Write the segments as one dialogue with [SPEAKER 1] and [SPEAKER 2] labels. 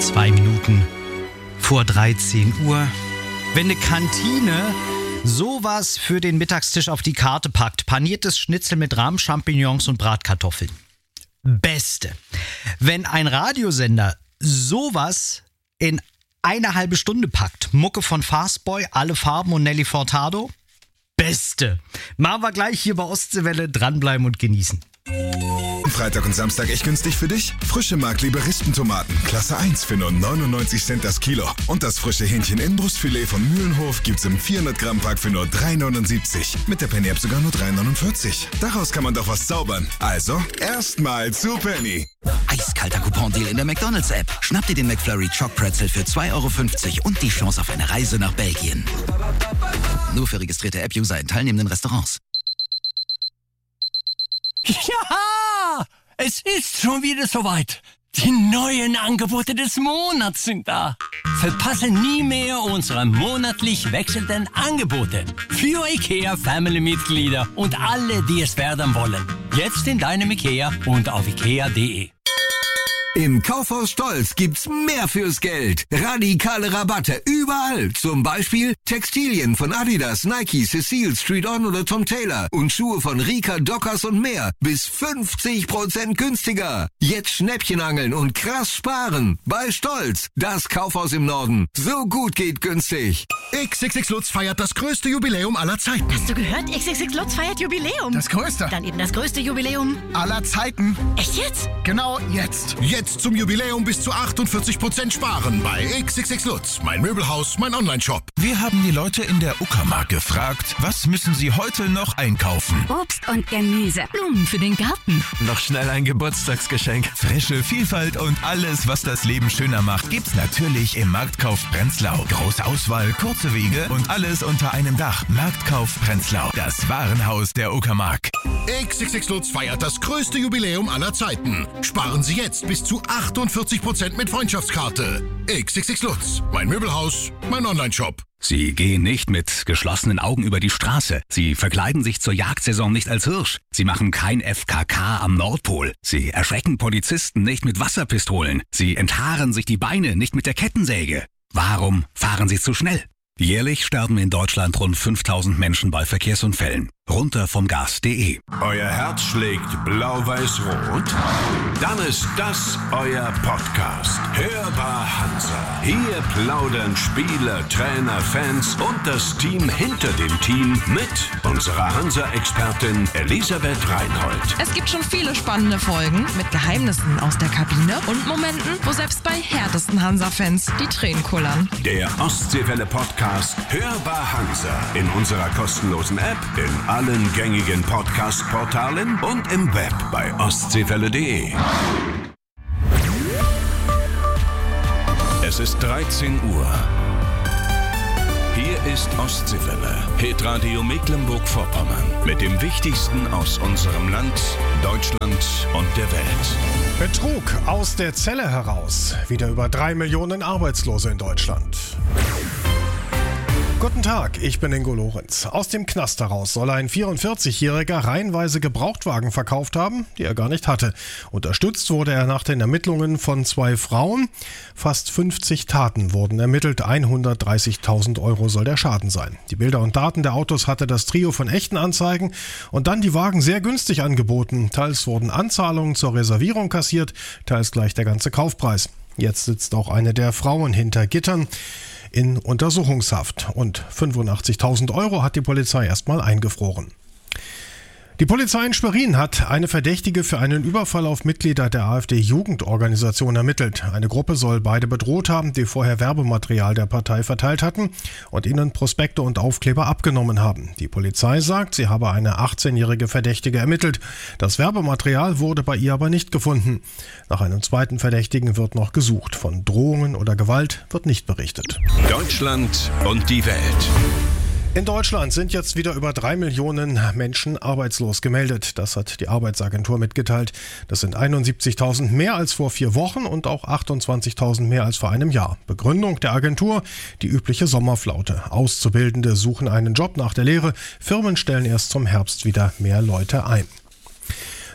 [SPEAKER 1] 2 Minuten vor 13 Uhr. Wenn eine Kantine sowas für den Mittagstisch auf die Karte packt, paniertes Schnitzel mit Rahmchampignons und Bratkartoffeln. Beste. Wenn ein Radiosender sowas in eine halbe Stunde packt, Mucke von Fastboy, alle Farben und Nelly Furtado. Beste. Machen wir gleich hier bei Ostseewelle, dranbleiben und genießen.
[SPEAKER 2] Freitag und Samstag echt günstig für dich? Frische Markleber Rispentomaten, Klasse 1 für nur 99 Cent das Kilo. Und das frische Hähnchen-Innenbrustfilet von Mühlenhof gibt's im 400-Gramm-Pack für nur 3,79. Mit der Penny-App sogar nur 3,49. Daraus kann man doch was zaubern. Also, erstmal zu Penny.
[SPEAKER 3] Eiskalter Coupon-Deal in der McDonalds-App. Schnapp dir den McFlurry Choc Pretzel für 2,50 € und die Chance auf eine Reise nach Belgien. Nur für registrierte App-User in teilnehmenden Restaurants.
[SPEAKER 4] Ja, es ist schon wieder soweit. Die neuen Angebote des Monats sind da. Verpasse nie mehr unsere monatlich wechselnden Angebote für IKEA-Family-Mitglieder und alle, die es werden wollen. Jetzt in deinem IKEA und auf ikea.de.
[SPEAKER 5] Im Kaufhaus Stolz gibt's mehr fürs Geld. Radikale Rabatte überall. Zum Beispiel Textilien von Adidas, Nike, Cecile, Street On oder Tom Taylor und Schuhe von Rika, Dockers und mehr. Bis 50% günstiger. Jetzt Schnäppchen angeln und krass sparen. Bei Stolz, das Kaufhaus im Norden. So gut geht günstig.
[SPEAKER 6] XXX Lutz feiert das größte Jubiläum aller Zeiten.
[SPEAKER 7] Hast du gehört? XXX Lutz feiert Jubiläum.
[SPEAKER 6] Das größte.
[SPEAKER 7] Dann eben das größte Jubiläum
[SPEAKER 6] Aller Zeiten.
[SPEAKER 7] Echt jetzt?
[SPEAKER 6] Genau jetzt. Jetzt zum Jubiläum bis zu 48% sparen bei XXX Lutz. Mein Möbelhaus, mein Onlineshop.
[SPEAKER 8] Wir haben die Leute in der Uckermark gefragt, was müssen sie heute noch einkaufen?
[SPEAKER 9] Obst und Gemüse. Blumen für den Garten.
[SPEAKER 8] Noch schnell ein Geburtstagsgeschenk. Frische Vielfalt und alles, was das Leben schöner macht, gibt's natürlich im Marktkauf Prenzlau. Große Auswahl, kurze Wege und alles unter einem Dach. Marktkauf Prenzlau, das Warenhaus der Uckermark.
[SPEAKER 6] XXX Lutz feiert das größte Jubiläum aller Zeiten. Sparen Sie jetzt bis zu 48% mit Freundschaftskarte. XXX Lutz. Mein Möbelhaus, mein Onlineshop.
[SPEAKER 10] Sie gehen nicht mit geschlossenen Augen über die Straße. Sie verkleiden sich zur Jagdsaison nicht als Hirsch. Sie machen kein FKK am Nordpol. Sie erschrecken Polizisten nicht mit Wasserpistolen. Sie enthaaren sich die Beine nicht mit der Kettensäge. Warum fahren Sie zu schnell? Jährlich sterben in Deutschland rund 5000 Menschen bei Verkehrsunfällen. Runter vom Gas.de.
[SPEAKER 11] Euer Herz schlägt blau-weiß-rot? Dann ist das euer Podcast. Hörbar Hansa. Hier plaudern Spieler, Trainer, Fans und das Team hinter dem Team mit unserer Hansa-Expertin Elisabeth Reinhold.
[SPEAKER 12] Es gibt schon viele spannende Folgen mit Geheimnissen aus der Kabine und Momenten, wo selbst bei härtesten Hansa-Fans die Tränen kullern.
[SPEAKER 11] Der Ostseewelle-Podcast Hörbar Hansa in unserer kostenlosen App, in allen gängigen Podcast-Portalen und im Web bei ostseewelle.de. Es ist 13 Uhr. Hier ist Ostseewelle, Hitradio Mecklenburg-Vorpommern mit dem Wichtigsten aus unserem Land, Deutschland und der Welt.
[SPEAKER 13] Betrug aus der Zelle heraus. Wieder über 3 Millionen Arbeitslose in Deutschland. Guten Tag, ich bin Ingo Lorenz. Aus dem Knast heraus soll ein 44-Jähriger reihenweise Gebrauchtwagen verkauft haben, die er gar nicht hatte. Unterstützt wurde er nach den Ermittlungen von 2 Frauen. Fast 50 Taten wurden ermittelt, 130.000 € soll der Schaden sein. Die Bilder und Daten der Autos hatte das Trio von echten Anzeigen und dann die Wagen sehr günstig angeboten. Teils wurden Anzahlungen zur Reservierung kassiert, teils gleich der ganze Kaufpreis. Jetzt sitzt auch eine der Frauen hinter Gittern in Untersuchungshaft und 85.000 € hat die Polizei erstmal eingefroren. Die Polizei in Schwerin hat eine Verdächtige für einen Überfall auf Mitglieder der AfD-Jugendorganisation ermittelt. Eine Gruppe soll beide bedroht haben, die vorher Werbematerial der Partei verteilt hatten und ihnen Prospekte und Aufkleber abgenommen haben. Die Polizei sagt, sie habe eine 18-jährige Verdächtige ermittelt. Das Werbematerial wurde bei ihr aber nicht gefunden. Nach einem zweiten Verdächtigen wird noch gesucht. Von Drohungen oder Gewalt wird nicht berichtet.
[SPEAKER 11] Deutschland und die Welt.
[SPEAKER 13] In Deutschland sind jetzt wieder über 3 Millionen Menschen arbeitslos gemeldet. Das hat die Arbeitsagentur mitgeteilt. Das sind 71.000 mehr als vor 4 Wochen und auch 28.000 mehr als vor einem Jahr. Begründung der Agentur: die übliche Sommerflaute. Auszubildende suchen einen Job nach der Lehre. Firmen stellen erst zum Herbst wieder mehr Leute ein.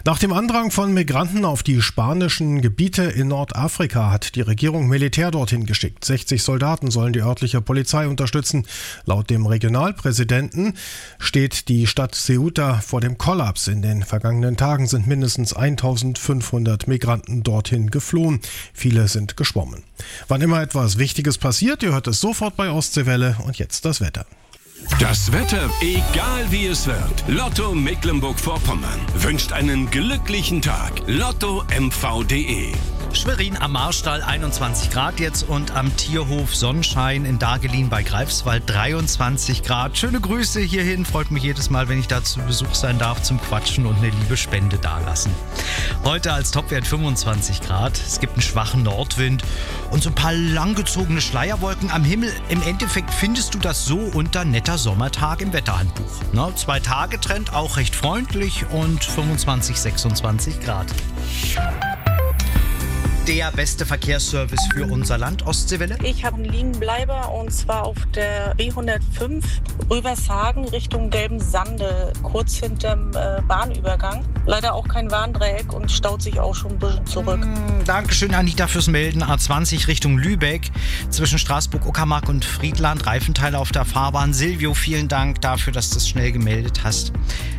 [SPEAKER 13] Nach dem Andrang von Migranten auf die spanischen Gebiete in Nordafrika hat die Regierung Militär dorthin geschickt. 60 Soldaten sollen die örtliche Polizei unterstützen. Laut dem Regionalpräsidenten steht die Stadt Ceuta vor dem Kollaps. In den vergangenen Tagen sind mindestens 1500 Migranten dorthin geflohen. Viele sind geschwommen. Wann immer etwas Wichtiges passiert, ihr hört es sofort bei Ostseewelle. Und jetzt das Wetter.
[SPEAKER 11] Das Wetter, egal wie es wird. Lotto Mecklenburg-Vorpommern wünscht einen glücklichen Tag. LottoMV.de.
[SPEAKER 1] Schwerin am Marstall 21 Grad jetzt und am Tierhof Sonnenschein in Dagelin bei Greifswald 23 Grad. Schöne Grüße hierhin, freut mich jedes Mal, wenn ich da zu Besuch sein darf zum Quatschen und eine liebe Spende dalassen. Heute als Topwert 25 Grad, es gibt einen schwachen Nordwind und so ein paar langgezogene Schleierwolken am Himmel. Im Endeffekt findest du das so unter netter Sommertag im Wetterhandbuch. 2 Tage Trend, auch recht freundlich und 25, 26 Grad. Der beste Verkehrsservice für unser Land, Ostseewelle.
[SPEAKER 14] Ich habe einen Liegenbleiber und zwar auf der B105 Rübershagen Richtung Gelbensande, kurz hinterm Bahnübergang. Leider auch kein Warndreieck und staut sich auch schon ein bisschen zurück.
[SPEAKER 1] Dankeschön, Anita, fürs Melden. A20 Richtung Lübeck, zwischen Straßburg, Uckermark und Friedland. Reifenteile auf der Fahrbahn. Silvio, vielen Dank dafür, dass du das schnell gemeldet hast.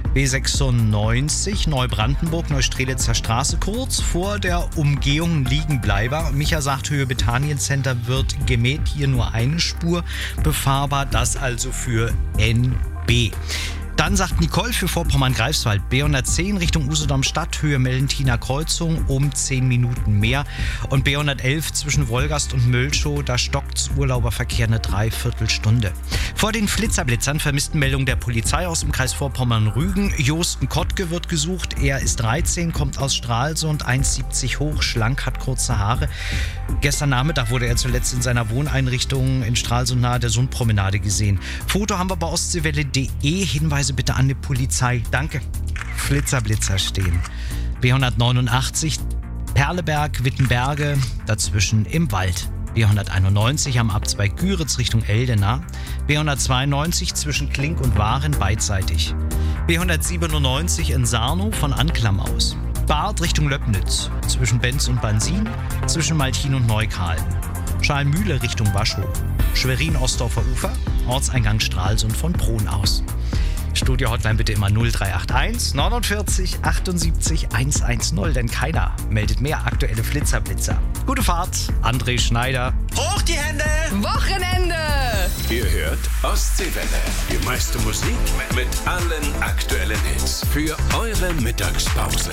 [SPEAKER 1] B96 Neubrandenburg, Neustrelitzer Straße, kurz vor der Umgehung Liegenbleiber. Micha sagt, Höhe Bethanien-Center wird gemäht, hier nur eine Spur befahrbar, das also für NB. Dann sagt Nicole für Vorpommern-Greifswald, B110 Richtung Usedom-Stadt, Höhe Mellentiner Kreuzung, um 10 Minuten mehr. Und B111 zwischen Wolgast und Mölschow, da stockt's Urlauberverkehr eine Dreiviertelstunde. Vor den Flitzerblitzern Vermisstenmeldung der Polizei aus dem Kreis Vorpommern-Rügen. Josten Kottke wird gesucht, er ist 13, kommt aus Stralsund, 1,70 hoch, schlank, hat kurze Haare. Gestern Nachmittag wurde er zuletzt in seiner Wohneinrichtung in Stralsund nahe der Sundpromenade gesehen. Foto haben wir bei ostseewelle.de, Hinweise bitte an die Polizei. Danke. Flitzerblitzer stehen. B189 Perleberg, Wittenberge, dazwischen im Wald. B191 am Abzweig Güritz Richtung Eldena. B192 zwischen Klink und Waren beidseitig. B197 in Sarnow von Anklam aus. Barth Richtung Löbnitz, zwischen Benz und Bansin, zwischen Maltin und Neukalen. Schalmühle Richtung Waschow. Schwerin Ostdorfer Ufer, Ortseingang Stralsund von Bron aus. Studio-Hotline bitte immer 0381 49 78 110, denn keiner meldet mehr aktuelle Flitzerblitzer. Gute Fahrt, André Schneider.
[SPEAKER 15] Hoch die Hände!
[SPEAKER 12] Wochenende!
[SPEAKER 11] Ihr hört Ostseewelle. Die meiste Musik mit allen aktuellen Hits für eure Mittagspause.